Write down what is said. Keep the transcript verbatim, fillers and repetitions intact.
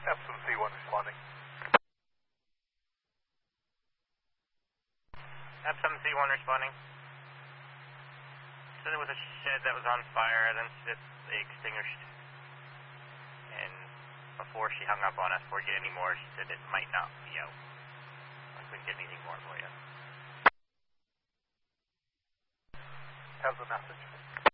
F M C one responding. F M C one responding. Said it was a shed that was on fire, then it, they extinguished. And before she hung up on us, before we get any more, she said it might not be out. I couldn't get anything more for you. Have the message.